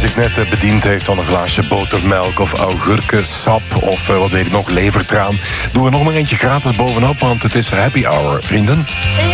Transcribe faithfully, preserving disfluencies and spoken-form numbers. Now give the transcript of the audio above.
zich net eh, bediend heeft van een glaasje botermelk of augurkensap of eh, wat weet ik nog, levertraan, doe er nog maar eentje gratis bovenop, want het is happy hour, vrienden.